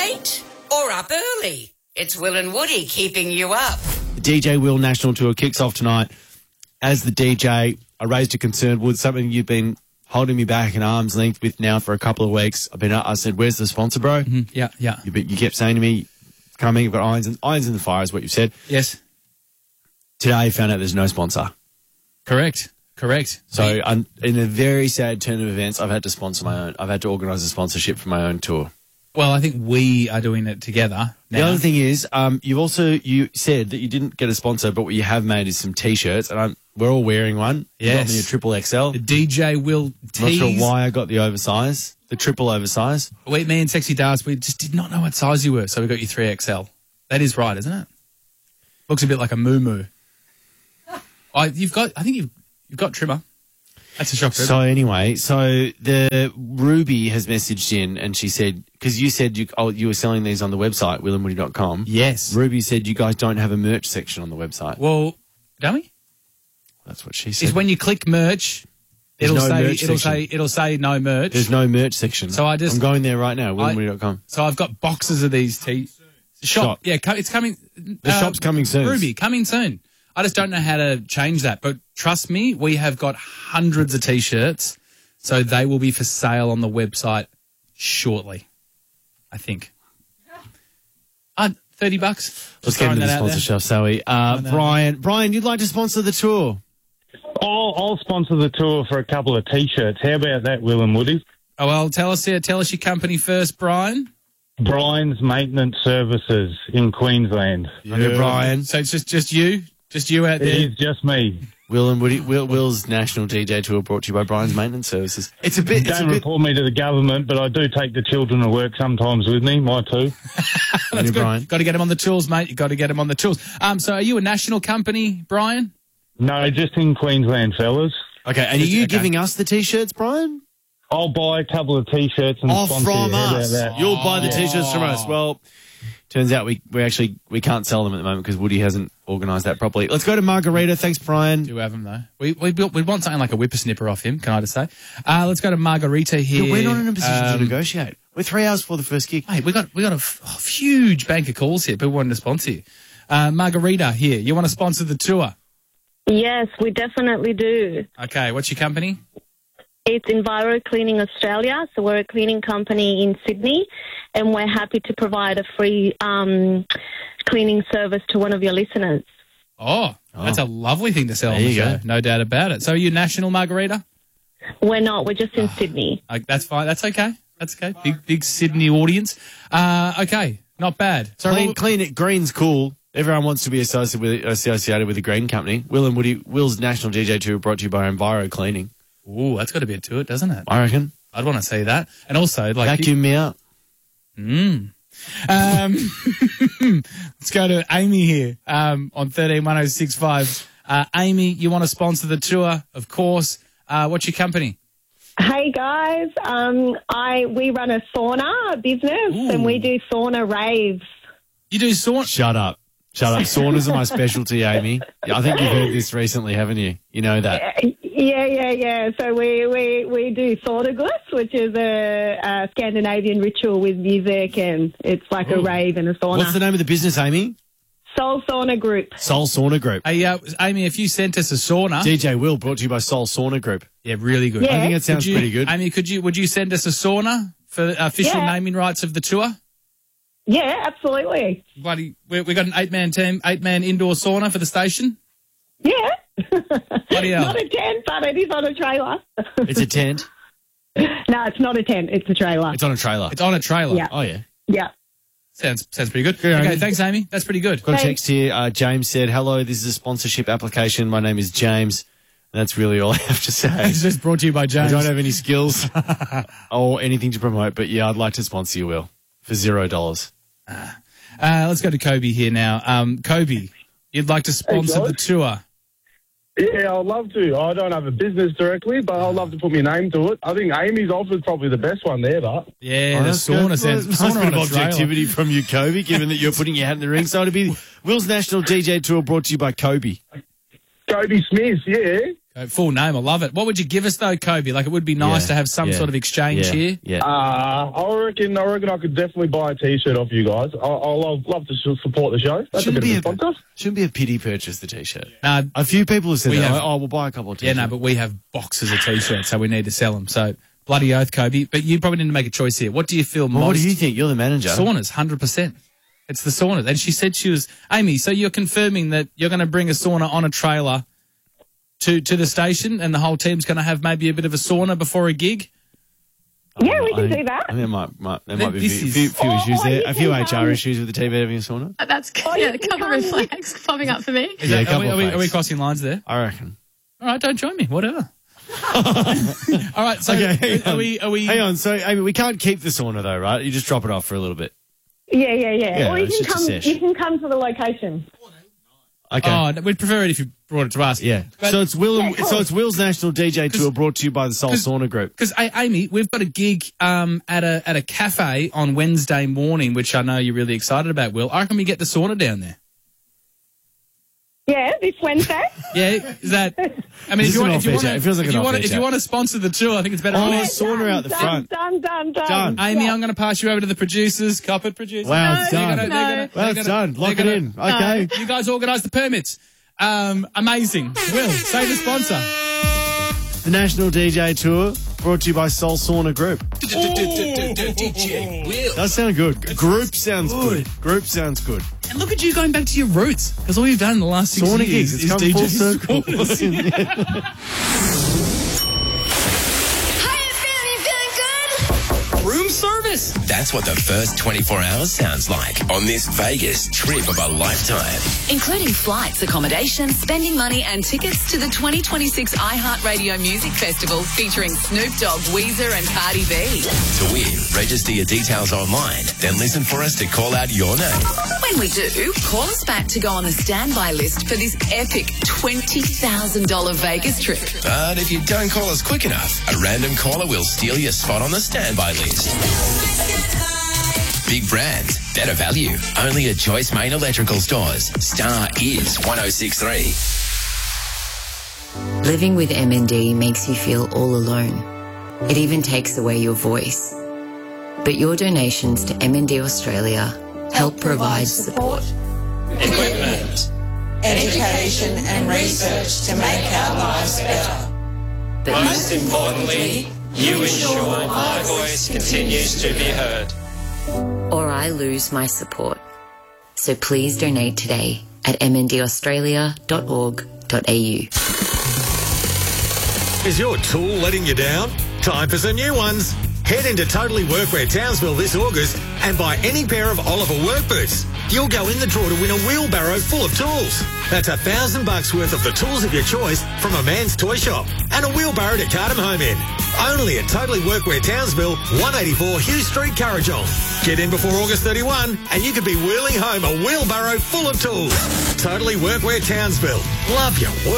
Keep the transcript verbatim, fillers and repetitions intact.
late or up early? It's Will and Woody keeping you up. The D J Will National Tour kicks off tonight. As the D J, I raised a concern with something you've been holding me back an arm's length with now for a couple of weeks. I've been, I said, where's the sponsor, bro? Mm-hmm. Yeah, yeah. You, you kept saying to me, coming, you've got irons, and, irons in the fire is what you said. Yes. Today I found out there's no sponsor. Correct. Correct. So I'm, in a very sad turn of events, I've had to sponsor my own. I've had to organise a sponsorship for my own tour. Well, I think we are doing it together now. The other thing is, um, you also you said that you didn't get a sponsor, but what you have made is some T-shirts, and I'm, we're all wearing one. You Yes. got me a triple X L. The D J Will Not tease. sure why I got the oversize, the triple oversize. We, me and Sexy Darts, we just did not know what size you were, so we got you three X L. That is right, isn't it? Looks a bit like a moo-moo. I, you've got, I think you've, you've got trimmer. That's a shock. So anyway, so the Ruby has messaged in and she said, because you said you oh, you were selling these on the website, will and woody dot com. Yes. Ruby said you guys don't have a merch section on the website. Well, don't we? That's what she said. Is when you click merch, There's it'll no say merch it'll section. say it'll say no merch. There's no merch section. So I just- I'm going there right now, will and woody dot com. So I've got boxes of these t shop. Shop. Yeah, co- it's coming. The shop's coming soon. Ruby, coming soon. I just don't know how to change that. But trust me, we have got hundreds of T-shirts, so they will be for sale on the website shortly, I think. Uh, thirty bucks. Let's get into the sponsorship, shall we? Uh, no. Brian, Brian, you'd like to sponsor the tour? I'll, I'll sponsor the tour for a couple of T-shirts. How about that, Will and Woody? Oh, well, tell us here. Tell us your company first, Brian. Brian's Maintenance Services in Queensland. Okay, Brian. So it's just, just you? Just you out It there? is just me. Will and Woody, Will, Will's National D J Tour brought to you by Brian's Maintenance Services. It's a bit... It's a Don't bit report me to the government, but I do take the children to work sometimes with me, my two. That's good. Brian. Got to get them on the tools, mate. you got to get them on the tools. Um, so are you a national company, Brian? No, just in Queensland, fellas. Okay, and are you Okay. giving us the T-shirts, Brian? I'll buy a couple of T-shirts and Oh, sponsor from you. How about us. that? You'll buy the T-shirts from us. Well, turns out we, we actually we can't sell them at the moment because Woody hasn't organised that properly. Let's go to Margarita. Thanks, Brian. Do have him, though. We, we, we want something like a whippersnipper off him, can I just say? Uh, let's go to Margarita here. Yeah, we're not in a position to Um, negotiate. We're three hours before the first gig. Mate, we got we got a, f- a huge bank of calls here. People wanting to sponsor you. Uh, Margarita here. You want to sponsor the tour? Yes, we definitely do. Okay, what's your company? It's Enviro Cleaning Australia, so we're a cleaning company in Sydney, and we're happy to provide a free um, cleaning service to one of your listeners. Oh, that's a lovely thing to sell on There the you show. go. No doubt about it. So are you national, Margarita? We're not, we're just in Sydney. Uh, that's fine. That's okay. That's okay. Big big Sydney audience. Uh, okay, not bad. So Clean, clean it. Green's cool. Everyone wants to be associated with associated with the Green Company. Will and Woody, Will's National D J Tour brought to you by Enviro Cleaning. Ooh, that's got a bit to it, doesn't it? I reckon. I'd want to see that. And also, like, Vacuum me out. Mm. Um, let's go to Amy here um, on thirteen one oh six five. Uh, Amy, you want to sponsor the tour, of course. Uh, what's your company? Hey guys, um, I we run a sauna business Ooh. and we do sauna raves. You do sauna. Shut up. Shut up. Saunas are my specialty, Amy. I think you've heard this recently, haven't you? You know that. Yeah, yeah, yeah. So we, we, we do Sortagus, which is a, a Scandinavian ritual with music, and it's like Ooh. a rave and a sauna. What's the name of the business, Amy? Soul Sauna Group. Soul Sauna Group. Hey, uh, Amy, if you sent us a sauna, D J Will brought to you by Soul Sauna Group. yeah, really good. Yeah. I think it sounds Could you- pretty good. Amy, could you would you send us a sauna for the official Yeah. naming rights of the tour? Yeah, absolutely. Buddy, we we got an eight man team, eight man indoor sauna for the station. Yeah. Bloody hell. Not a tent, but it is on a trailer. It's a tent. No, it's not a tent. It's a trailer. It's on a trailer. It's on a trailer. Yeah. Oh, yeah. Yeah. Sounds sounds pretty good. Good, okay, Amy. thanks, Amy. That's pretty good. Got a Thanks. text here. Uh, James said, hello, this is a sponsorship application. My name is James. That's really all I have to say. It's just brought to you by I James. don't have any skills or anything to promote, but yeah, I'd like to sponsor you, Will, for zero dollars. Uh, let's go to Kobe here now. Um, Kobe, you'd like to sponsor the tour. Yeah, I'd love to. I don't have a business directly, but I'd love to put my name to it. I think Amy's offer's probably the best one there, but Yeah, Oh, the that's good. sauna Well, sounds nice sauna bit on of a trailer. objectivity from you, Kobe, given that you're putting your hat in the ring. So it'd be Will's National D J Tour brought to you by Kobe. Kobe Smith, yeah. Uh, full name, I love it. What would you give us though, Kobe? Like, it would be nice Yeah, to have some yeah, sort of exchange yeah, here. Yeah. Uh, I reckon I reckon I could definitely buy a T-shirt off you guys. I, I'll love, love to sh- support the show. That's Shouldn't a be bit a, of a podcast. shouldn't be a pity purchase, the T-shirt. Uh, A few people have said We that. have- oh, we'll buy a couple of yeah, T-shirts. no, but we have boxes of T-shirts, so we need to sell them. So, bloody oath, Kobe. But you probably need to make a choice here. What do you feel Well, most? what do you think? You're the manager. Saunas, one hundred percent. It's the sauna. And she said she was, Amy, so you're confirming that you're going to bring a sauna on a trailer to, to the station and the whole team's going to have maybe a bit of a sauna before a gig? Yeah, we can I, do that. I think there might, might, there Th- might be a this few, is- few, few Oh, issues oh, there. you A few can H R come- issues with the T V having a sauna. Uh, That's Oh, yeah, you a can couple of come red with- flags popping up for me. Is Yeah, a that, are, couple we, of are, we, are we flags. crossing lines there? I reckon. All right, don't join me. Whatever. All right, so Okay, hang are on. we? Are we? Hang on. So, Amy, we can't keep the sauna though, right? You just drop it off for a little bit. Yeah, yeah, yeah. Yeah, or you it's can just a come. sesh. You can come to the location. Okay. Oh, no, we'd prefer it if you brought it to us. yeah. But- so it's Will. Yeah, cool. So it's Will's National D J Tour brought to you by the Soul 'cause- Sauna Group. Because Amy, we've got a gig um, at a at a cafe on Wednesday morning, which I know you're really excited about. Will, I reckon we get the sauna down there. Yeah, this Wednesday. Yeah, is that? I mean, This if you is want, an if you off-air want, chat. It feels like if an you want, off-air if you chat. want to sponsor the tour, I think it's better. Oh, on yeah. us. sauna done, out the done, front. Done, done, done. Done. Amy, Yeah. I'm going to pass you over to the producers, carpet producers. Wow, No, it's They're done. gonna- no. they're gonna- Well, they're it's gonna- done. Lock they're it gonna- in. Okay. You guys organise the permits. Um, amazing. Will, say the sponsor. The National D J Tour brought to you by Soul Sauna Group. D J Will. Does sound good. Group sounds good. Group sounds good. And look at you going back to your roots, because all you've done in the last six Sauna years gigs. It's is come D J full circle. saunas. Room service. That's what the first twenty-four hours sounds like on this Vegas trip of a lifetime. Including flights, accommodation, spending money and tickets to the twenty twenty-six iHeartRadio Music Festival featuring Snoop Dogg, Weezer and Cardi B. To win, register your details online, then listen for us to call out your name. When we do, call us back to go on the standby list for this epic twenty thousand dollars Vegas trip. But if you don't call us quick enough, a random caller will steal your spot on the standby list. Big brands, better value. Only at Joyce Main Electrical Stores. Star is one oh six point three. Living with M N D makes you feel all alone. It even takes away your voice. But your donations to M N D Australia help provide support. Equipment, education and research to make our lives better. But Most importantly, you ensure my voice continues to be heard. or I lose my support. So please donate today at m n d australia dot org dot a u. Is your tool letting you down? Time for some new ones. Head into Totally Workwear Townsville this August and buy any pair of Oliver work boots. You'll go in the draw to win a wheelbarrow full of tools. That's a thousand bucks worth of the tools of your choice from a man's toy shop and a wheelbarrow to cart 'em home in. Only at Totally Workwear Townsville, one eighty-four Hugh Street, Currajong. Get in before August thirty-first and you could be wheeling home a wheelbarrow full of tools. Totally Workwear Townsville. Love your work.